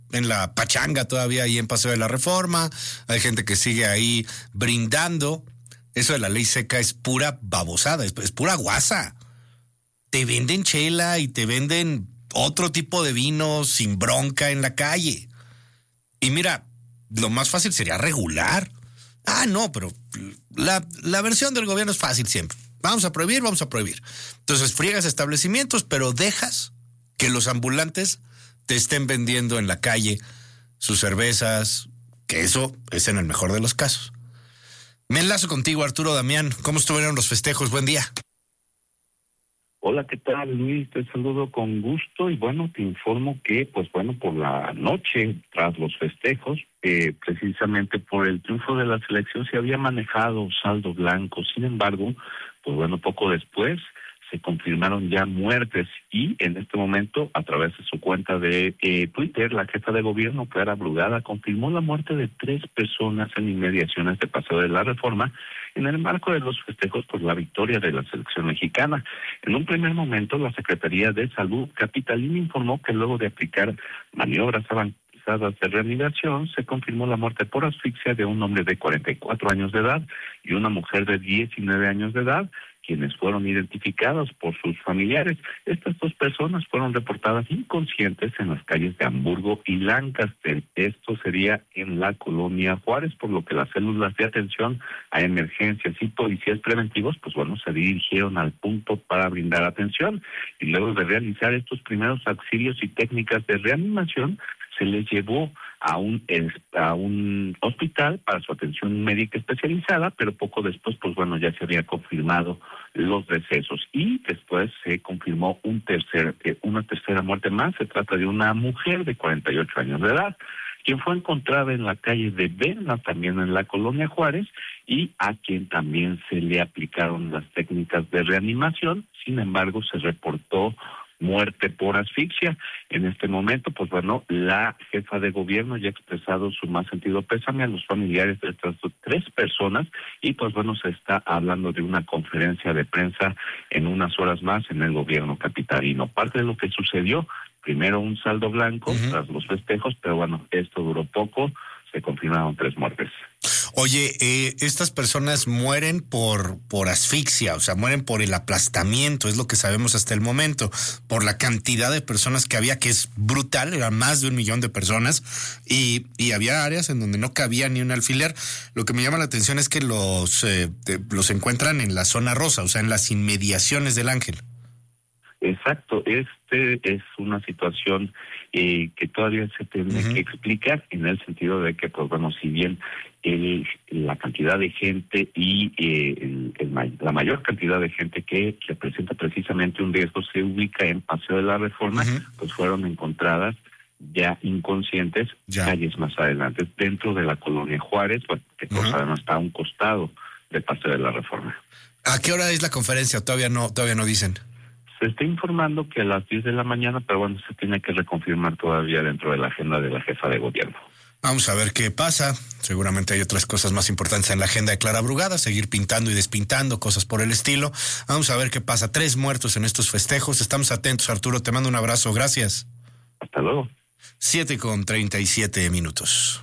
en la pachanga todavía ahí en Paseo de la Reforma, hay gente que sigue ahí brindando. Eso de la ley seca es pura babosada, es pura guasa. Te venden chela y te venden otro tipo de vino sin bronca en la calle. Y mira, lo más fácil sería regular. No, pero la versión del gobierno es fácil siempre. Vamos a prohibir. Entonces friegas establecimientos, pero dejas que los ambulantes te estén vendiendo en la calle sus cervezas, que eso es en el mejor de los casos. Me enlazo contigo, Arturo Damián. ¿Cómo estuvieron los festejos? Buen día. Hola, ¿qué tal, Luis? Te saludo con gusto y bueno, te informo que, pues bueno, por la noche, tras los festejos, precisamente por el triunfo de la selección se había manejado saldo blanco. Sin embargo, pues bueno, poco después se confirmaron ya muertes y en este momento, a través de su cuenta de Twitter, la jefa de gobierno, Clara Brugada, confirmó la muerte de 3 personas en inmediaciones de Paseo de la Reforma en el marco de los festejos por la victoria de la selección mexicana. En un primer momento, la Secretaría de Salud capitalina informó que luego de aplicar maniobras avanzadas de reanimación, se confirmó la muerte por asfixia de un hombre de 44 años de edad y una mujer de 19 años de edad, quienes fueron identificados por sus familiares. Estas 2 personas fueron reportadas inconscientes en las calles de Hamburgo y Lancaster. Esto sería en la colonia Juárez, por lo que las células de atención a emergencias y policías preventivos, pues bueno, se dirigieron al punto para brindar atención y luego de realizar estos primeros auxilios y técnicas de reanimación, se les llevó a un hospital para su atención médica especializada, pero poco después, pues bueno, ya se había confirmado los decesos y después se confirmó una tercera muerte más. Se trata de una mujer de 48 años de edad, quien fue encontrada en la calle de Vena, también en la colonia Juárez, y a quien también se le aplicaron las técnicas de reanimación. Sin embargo, se reportó muerte por asfixia. En este momento, pues bueno, la jefa de gobierno ya ha expresado su más sentido pésame a los familiares de estas 3 personas y pues bueno, se está hablando de una conferencia de prensa en unas horas más en el gobierno capitalino. Parte de lo que sucedió, primero un saldo blanco tras los festejos, pero bueno, esto duró poco, se confirmaron 3 muertes. Oye, estas personas mueren por asfixia, o sea, mueren por el aplastamiento, es lo que sabemos hasta el momento, por la cantidad de personas que había, que es brutal, eran más de 1 millón de personas, y había áreas en donde no cabía ni un alfiler. Lo que me llama la atención es que los encuentran en la zona rosa, o sea, en las inmediaciones del Ángel. Exacto, es una situación que todavía se tiene que explicar, en el sentido de que, pues bueno, si bien la cantidad de gente y la mayor cantidad de gente que presenta precisamente un riesgo se ubica en Paseo de la Reforma, pues fueron encontradas ya inconscientes calles más adelante, dentro de la colonia Juárez, pues, que no está a un costado de Paseo de la Reforma. ¿A qué hora es la conferencia? Todavía no dicen. Se está informando que a las 10 de la mañana, pero bueno, se tiene que reconfirmar todavía dentro de la agenda de la jefa de gobierno. Vamos a ver qué pasa. Seguramente hay otras cosas más importantes en la agenda de Clara Brugada, seguir pintando y despintando, cosas por el estilo. Vamos a ver qué pasa. 3 muertos en estos festejos. Estamos atentos, Arturo. Te mando un abrazo. Gracias. Hasta luego. 7:37.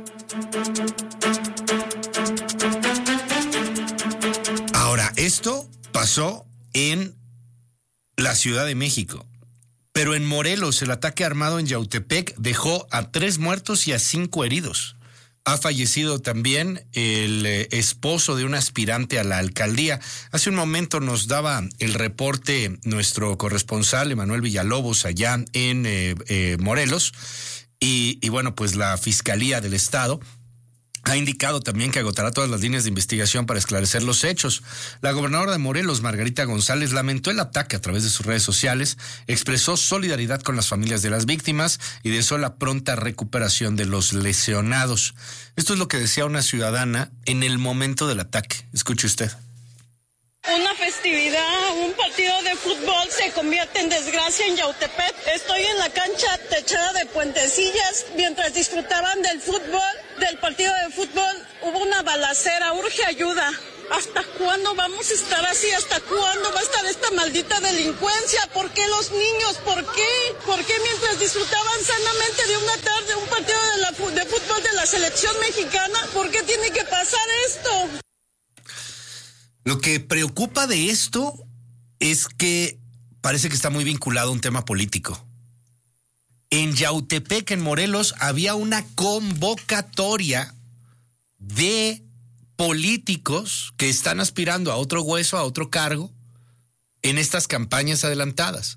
Ahora, esto pasó en la Ciudad de México. Pero en Morelos, el ataque armado en Yautepec dejó a 3 muertos y a 5 heridos. Ha fallecido también el esposo de un aspirante a la alcaldía. Hace un momento nos daba el reporte nuestro corresponsal, Emanuel Villalobos, allá en Morelos. Y bueno, pues la Fiscalía del Estado ha indicado también que agotará todas las líneas de investigación para esclarecer los hechos. La gobernadora de Morelos, Margarita González, lamentó el ataque a través de sus redes sociales, expresó solidaridad con las familias de las víctimas y deseó la pronta recuperación de los lesionados. Esto es lo que decía una ciudadana en el momento del ataque. Escuche usted. Una festividad, un partido de fútbol se convierte en desgracia en Yautepec. Estoy en la cancha techada de Puentecillas. Mientras disfrutaban del fútbol, del partido de fútbol, hubo una balacera. Urge ayuda. ¿Hasta cuándo vamos a estar así? ¿Hasta cuándo va a estar esta maldita delincuencia? ¿Por qué los niños? ¿Por qué? ¿Por qué mientras disfrutaban sanamente de una tarde un partido de fútbol de la selección mexicana? ¿Por qué tiene que pasar esto? Lo que preocupa de esto es que parece que está muy vinculado a un tema político. En Yautepec, en Morelos, había una convocatoria de políticos que están aspirando a otro hueso, a otro cargo, en estas campañas adelantadas.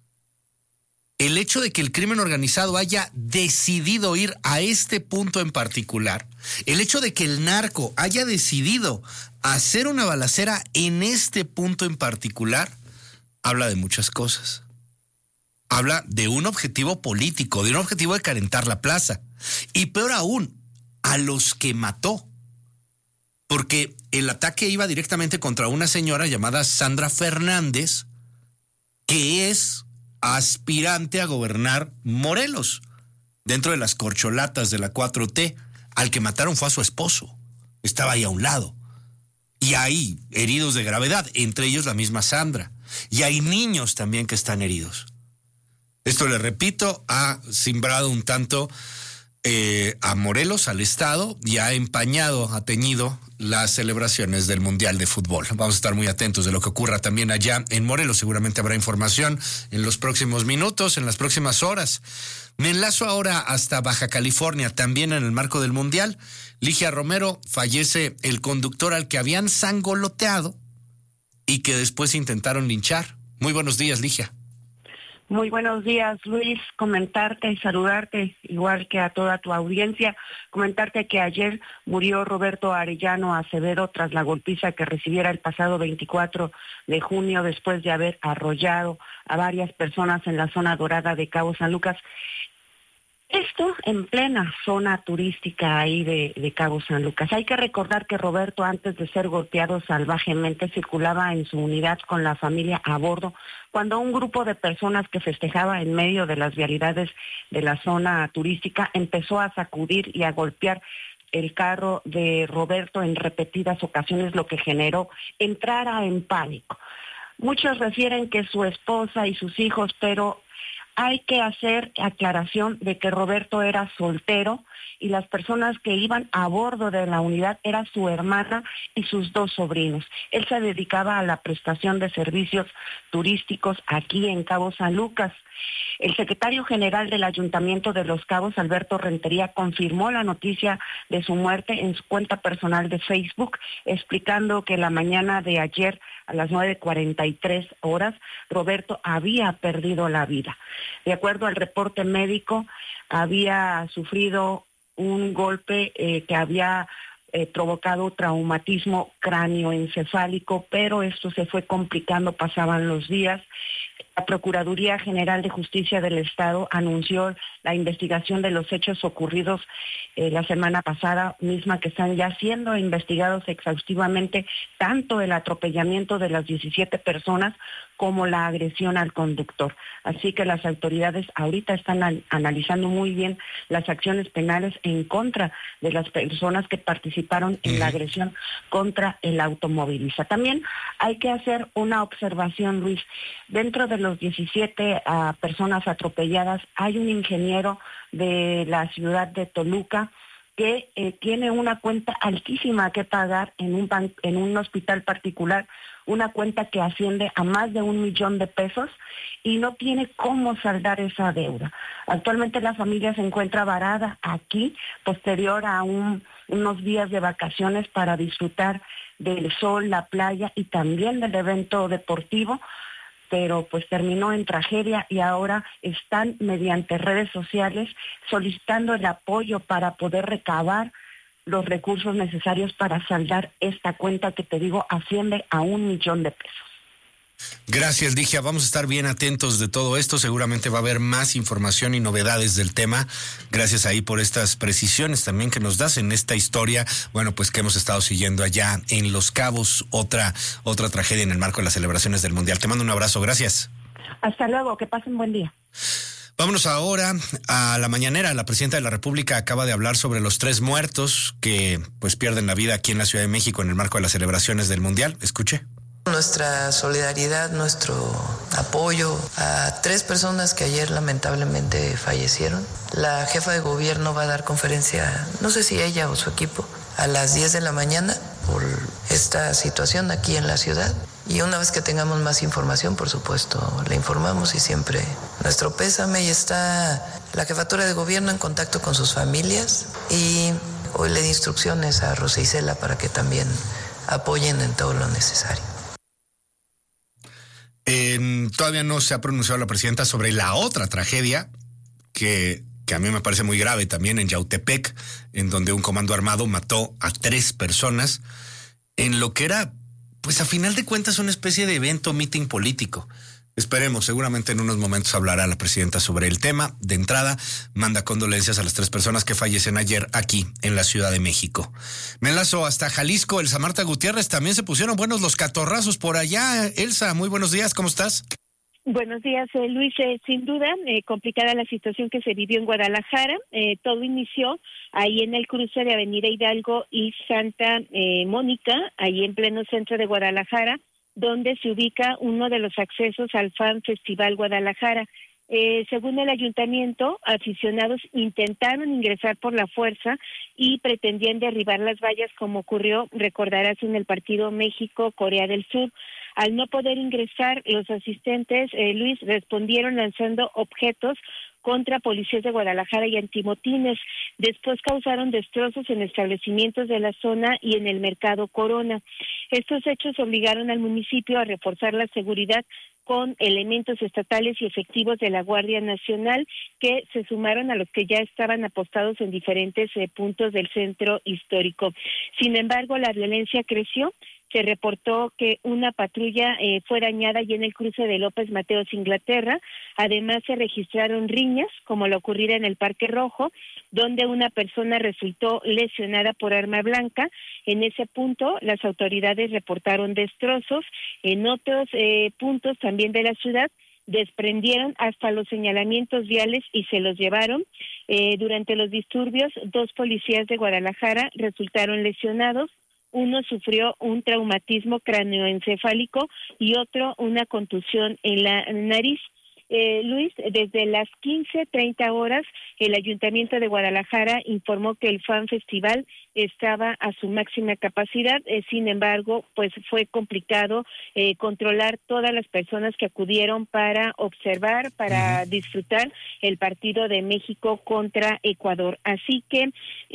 El hecho de que el crimen organizado haya decidido ir a este punto en particular, el hecho de que el narco haya decidido hacer una balacera en este punto en particular, habla de muchas cosas. Habla de un objetivo político, de un objetivo de calentar la plaza. Y peor aún, a los que mató. Porque el ataque iba directamente contra una señora llamada Sandra Fernández, que es aspirante a gobernar Morelos, dentro de las corcholatas de la 4T. Al que mataron fue a su esposo. Estaba ahí a un lado. Y hay heridos de gravedad, entre ellos la misma Sandra. Y hay niños también que están heridos. Esto, le repito, ha simbrado un tanto a Morelos, al estado, y ha empañado, ha teñido las celebraciones del Mundial de Fútbol. Vamos a estar muy atentos de lo que ocurra también allá en Morelos. Seguramente habrá información en los próximos minutos, en las próximas horas. Me enlazo ahora hasta Baja California, también en el marco del Mundial. Ligia Romero, fallece el conductor al que habían sangoloteado y que después intentaron linchar. Muy buenos días, Ligia. Muy buenos días, Luis. Comentarte y saludarte, igual que a toda tu audiencia. Comentarte que ayer murió Roberto Arellano Acevedo tras la golpiza que recibiera el pasado 24 de junio después de haber arrollado a varias personas en la zona dorada de Cabo San Lucas. Esto en plena zona turística ahí de Cabo San Lucas. Hay que recordar que Roberto, antes de ser golpeado salvajemente, circulaba en su unidad con la familia a bordo, cuando un grupo de personas que festejaba en medio de las vialidades de la zona turística empezó a sacudir y a golpear el carro de Roberto en repetidas ocasiones, lo que generó entrara en pánico. Muchos refieren que su esposa y sus hijos, pero hay que hacer aclaración de que Roberto era soltero y las personas que iban a bordo de la unidad eran su hermana y sus dos sobrinos. Él se dedicaba a la prestación de servicios turísticos aquí en Cabo San Lucas. El secretario general del Ayuntamiento de Los Cabos, Alberto Rentería, confirmó la noticia de su muerte en su cuenta personal de Facebook, explicando que la mañana de ayer a las 9:43 horas, Roberto había perdido la vida. De acuerdo al reporte médico, había sufrido un golpe que había provocado traumatismo cráneoencefálico, pero esto se fue complicando, pasaban los días. La Procuraduría General de Justicia del Estado anunció la investigación de los hechos ocurridos la semana pasada, misma que están ya siendo investigados exhaustivamente, tanto el atropellamiento de las 17 personas como la agresión al conductor. Así que las autoridades ahorita están analizando muy bien las acciones penales en contra de las personas que participaron en la agresión contra el automovilista. También hay que hacer una observación, Luis. Dentro de los 17 personas atropelladas hay un ingeniero de la ciudad de Toluca que tiene una cuenta altísima que pagar en un hospital particular, una cuenta que asciende a más de $1 millón y no tiene cómo saldar esa deuda. Actualmente la familia se encuentra varada aquí, posterior a unos días de vacaciones para disfrutar del sol, la playa y también del evento deportivo, pero pues terminó en tragedia y ahora están mediante redes sociales solicitando el apoyo para poder recabar los recursos necesarios para saldar esta cuenta que te digo asciende a $1 millón. Gracias, Ligia. Vamos a estar bien atentos de todo esto. Seguramente va a haber más información y novedades del tema. Gracias ahí por estas precisiones también que nos das en esta historia, bueno, pues que hemos estado siguiendo allá en Los Cabos, otra tragedia en el marco de las celebraciones del Mundial. Te mando un abrazo, gracias. Hasta luego, que pasen buen día. Vámonos ahora a la mañanera. La presidenta de la República acaba de hablar sobre los 3 muertos que pues pierden la vida aquí en la Ciudad de México en el marco de las celebraciones del Mundial. Escuche. Nuestra solidaridad, nuestro apoyo a 3 personas que ayer lamentablemente fallecieron. La jefa de gobierno va a dar conferencia, no sé si ella o su equipo, a las 10 de la mañana por esta situación aquí en la ciudad. Y una vez que tengamos más información, por supuesto, le informamos y siempre nuestro pésame. Y está la jefatura de gobierno en contacto con sus familias y hoy le di instrucciones a Rosa Isela para que también apoyen en todo lo necesario. Todavía no se ha pronunciado la presidenta sobre la otra tragedia que a mí me parece muy grave también en Yautepec, en donde un comando armado mató a 3 personas en lo que era, pues a final de cuentas, una especie de evento, meeting político. Esperemos, seguramente en unos momentos hablará la presidenta sobre el tema. De entrada, manda condolencias a las 3 personas que fallecen ayer aquí en la Ciudad de México. Me enlazo hasta Jalisco. Elsa Marta Gutiérrez, también se pusieron buenos los catorrazos por allá. Elsa, muy buenos días, ¿cómo estás? Buenos días, Luis. Sin duda, complicada la situación que se vivió en Guadalajara. Todo inició ahí en el cruce de Avenida Hidalgo y Santa Mónica, ahí en pleno centro de Guadalajara, donde se ubica uno de los accesos al Fan Festival Guadalajara. Según el ayuntamiento, aficionados intentaron ingresar por la fuerza y pretendían derribar las vallas, como ocurrió, recordarás, en el partido México-Corea del Sur. Al no poder ingresar, los asistentes, Luis, respondieron lanzando objetos contra policías de Guadalajara y antimotines. Después causaron destrozos en establecimientos de la zona y en el mercado Corona. Estos hechos obligaron al municipio a reforzar la seguridad con elementos estatales y efectivos de la Guardia Nacional, que se sumaron a los que ya estaban apostados en diferentes puntos del centro histórico. Sin embargo, la violencia creció. Se reportó que una patrulla fue dañada allí en el cruce de López Mateos, Inglaterra. Además, se registraron riñas, como lo ocurrida en el Parque Rojo, donde una persona resultó lesionada por arma blanca. En ese punto, las autoridades reportaron destrozos. En otros puntos también de la ciudad, desprendieron hasta los señalamientos viales y se los llevaron. Durante los disturbios, 2 policías de Guadalajara resultaron lesionados. Uno sufrió un traumatismo cráneoencefálico y otro una contusión en la nariz. Luis, desde las 15:30 horas, el Ayuntamiento de Guadalajara informó que el Fan Festival estaba a su máxima capacidad. Sin embargo, pues fue complicado controlar todas las personas que acudieron para observar, para disfrutar el partido de México contra Ecuador. Así que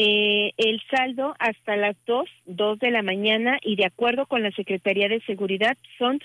el saldo hasta las 2 de la mañana, y de acuerdo con la Secretaría de Seguridad, son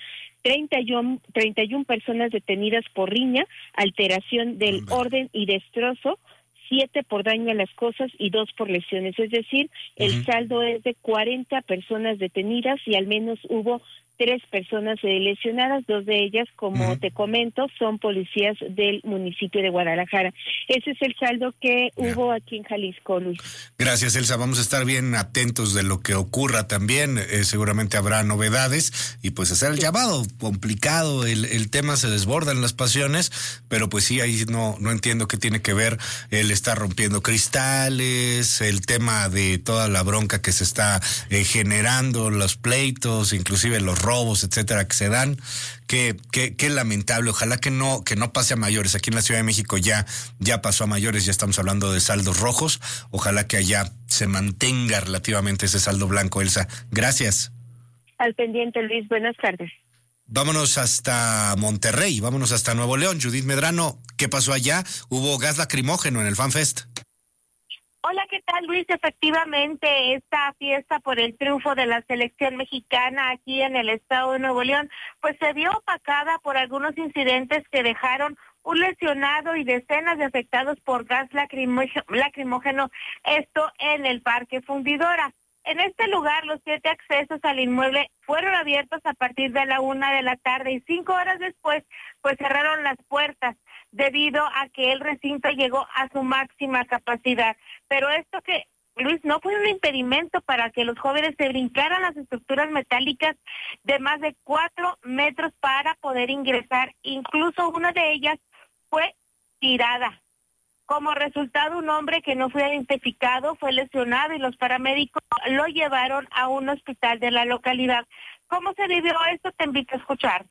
31 personas detenidas por riña, alteración del orden y destrozo, 7 por daño a las cosas y 2 por lesiones. Es decir, el saldo es de 40 personas detenidas y al menos hubo 3 personas lesionadas. 2 de ellas, como te comento, son policías del municipio de Guadalajara. Ese es el saldo que hubo aquí en Jalisco, Luis. Gracias, Elsa. Vamos a estar bien atentos de lo que ocurra también. Seguramente habrá novedades y pues hacer el llamado. Complicado, el tema, se desbordan las pasiones, pero pues sí, ahí no entiendo qué tiene que ver el estar rompiendo cristales, el tema de toda la bronca que se está generando, los pleitos, inclusive los robos, etcétera, que se dan. Qué lamentable. Ojalá que no pase a mayores. Aquí en la Ciudad de México ya pasó a mayores, ya estamos hablando de saldos rojos. Ojalá que allá se mantenga relativamente ese saldo blanco, Elsa. Gracias. Al pendiente, Luis. Buenas tardes. Vámonos hasta Monterrey, vámonos hasta Nuevo León. Judith Medrano, ¿qué pasó allá? Hubo gas lacrimógeno en el FanFest. Hola, ¿qué tal, Luis? Efectivamente, esta fiesta por el triunfo de la selección mexicana aquí en el estado de Nuevo León, pues se vio opacada por algunos incidentes que dejaron un lesionado y decenas de afectados por gas lacrimógeno, esto en el Parque Fundidora. En este lugar, los 7 accesos al inmueble fueron abiertos a partir de la 1 de la tarde y 5 horas después, pues cerraron las puertas debido a que el recinto llegó a su máxima capacidad. Pero esto, que Luis, no fue un impedimento para que los jóvenes se brincaran las estructuras metálicas de más de 4 metros para poder ingresar. Incluso una de ellas fue tirada. Como resultado, un hombre que no fue identificado fue lesionado y los paramédicos lo llevaron a un hospital de la localidad. ¿Cómo se vivió esto? Te invito a escuchar.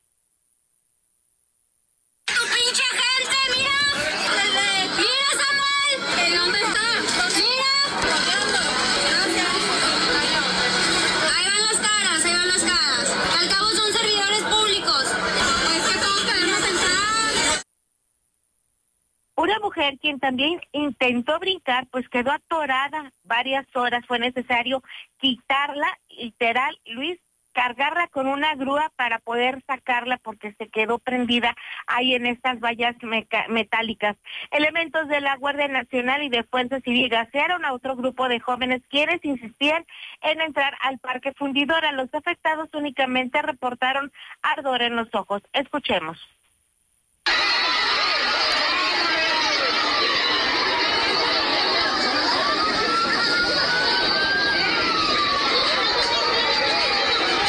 ¡Tu pinche gente, mira! ¡Mira, Samuel! ¿En dónde está? ¡Mira! Ahí van las caras, ahí van las caras. Al cabo son servidores públicos. Es que todos queremos entrar. Una mujer quien también intentó brincar, pues quedó atorada varias horas. Fue necesario quitarla, literal, Luis, cargarla con una grúa para poder sacarla porque se quedó prendida ahí en estas vallas metálicas. Elementos de la Guardia Nacional y de Fuerza Civil gasearon a otro grupo de jóvenes quienes insistían en entrar al Parque Fundidora. Los afectados únicamente reportaron ardor en los ojos. Escuchemos.